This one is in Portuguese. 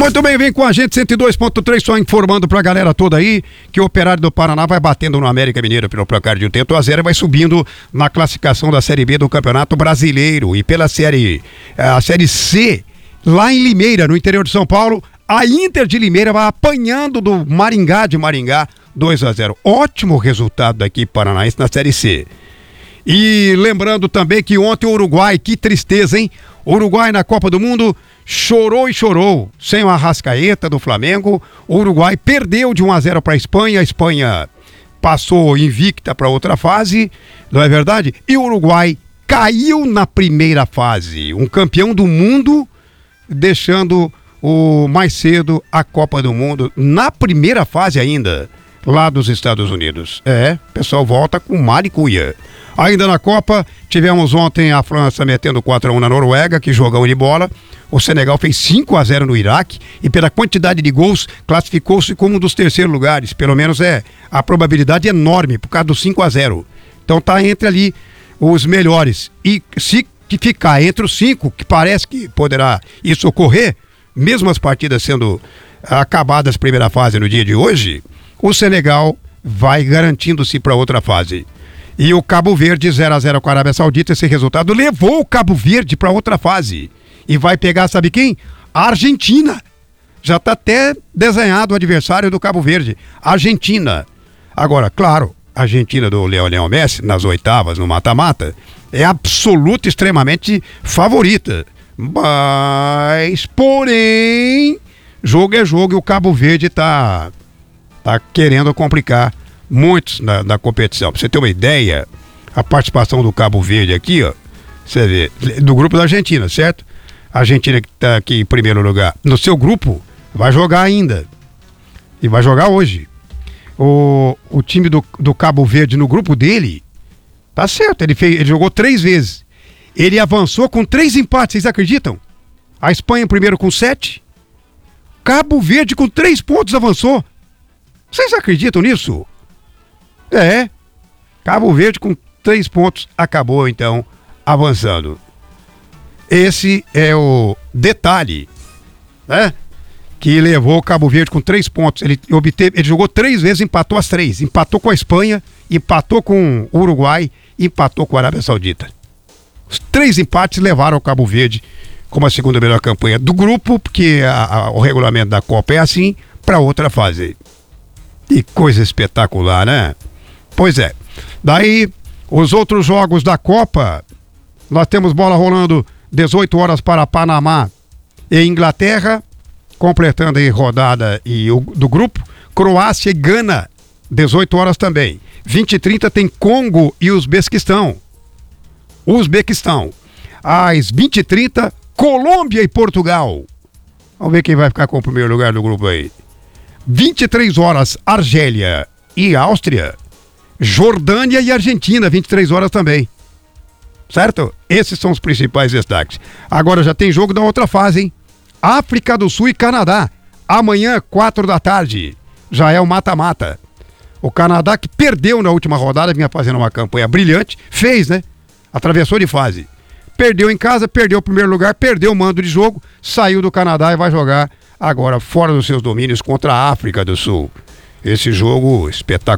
Muito bem, vem com a gente, 102.3, só informando pra galera toda aí que o Operário do Paraná vai batendo no América Mineiro pelo placar de 8-0 e vai subindo na classificação da Série B do Campeonato Brasileiro. E pela a Série C, lá em Limeira, no interior de São Paulo, a Inter de Limeira vai apanhando do Maringá de Maringá, 2-0. Ótimo resultado da equipe paranaense na Série C. E lembrando também que ontem o Uruguai, que tristeza, hein? O Uruguai na Copa do Mundo chorou e chorou. Sem o Arrascaeta do Flamengo, o Uruguai perdeu de 1-0 para a Espanha. A Espanha passou invicta para outra fase, não é verdade? E o Uruguai caiu na primeira fase. Um campeão do mundo, deixando mais cedo a Copa do Mundo, na primeira fase ainda, lá dos Estados Unidos. O pessoal volta com maricuia. Ainda na Copa, tivemos ontem a França metendo 4-1 na Noruega, que jogou de bola. O Senegal fez 5-0 no Iraque e pela quantidade de gols classificou-se como um dos terceiros lugares. Pelo menos a probabilidade é enorme por causa do 5-0. Então tá entre ali os melhores. E se ficar entre os 5, que parece que poderá isso ocorrer, mesmo as partidas sendo acabadas primeira fase no dia de hoje, o Senegal vai garantindo-se para outra fase. E o Cabo Verde 0-0 com a Arábia Saudita, esse resultado levou o Cabo Verde para outra fase. E vai pegar, sabe quem? A Argentina. Já está até desenhado o adversário do Cabo Verde. Argentina. Agora, claro, a Argentina do Lionel Messi, nas oitavas, no mata-mata, é absoluta, extremamente favorita. Mas, porém, jogo é jogo e o Cabo Verde tá querendo complicar muitos na competição. Pra você ter uma ideia, a participação do Cabo Verde aqui, ó, você vê, do grupo da Argentina, certo? A Argentina que tá aqui em primeiro lugar, no seu grupo, vai jogar ainda. E vai jogar hoje. O time do Cabo Verde no grupo dele, tá certo, ele jogou 3 vezes. Ele avançou com 3 empates, vocês acreditam? A Espanha primeiro com 7. Cabo Verde com 3 pontos avançou. Vocês acreditam nisso? Cabo Verde com 3 pontos acabou então avançando. Esse é o detalhe, né? Que levou o Cabo Verde com 3 pontos. Ele jogou 3 vezes, empatou as 3. Empatou com a Espanha, empatou com o Uruguai, empatou com a Arábia Saudita. Os 3 empates levaram o Cabo Verde como a segunda melhor campanha do grupo, porque o regulamento da Copa é assim, para outra fase. Que coisa espetacular, né? Pois é. Daí, os outros jogos da Copa, nós temos bola rolando 18 horas para Panamá e Inglaterra, completando aí rodada do grupo. Croácia e Gana, 18 horas também. 20h30 tem Congo e Uzbequistão. Às 20h30, Colômbia e Portugal. Vamos ver quem vai ficar com o primeiro lugar do grupo aí. 23 horas, Argélia e Áustria. Jordânia e Argentina, 23 horas também. Certo? Esses são os principais destaques. Agora já tem jogo da outra fase, hein? África do Sul e Canadá. Amanhã, 4 da tarde. Já é o mata-mata. O Canadá, que perdeu na última rodada, vinha fazendo uma campanha brilhante. Fez, né? Atravessou de fase. Perdeu em casa, perdeu o primeiro lugar, perdeu o mando de jogo, saiu do Canadá e vai jogar agora fora dos seus domínios contra a África do Sul. Esse jogo espetacular.